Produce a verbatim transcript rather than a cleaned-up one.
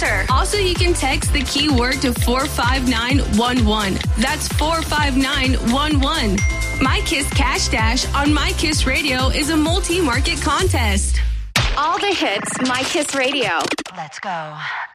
enter. Also, you can text the keyword to four five nine one one. That's four five nine one one. My Kiss Cash Dash on My Kiss Radio is a multi-market contest. All the hits, My Kiss Radio. Let's go.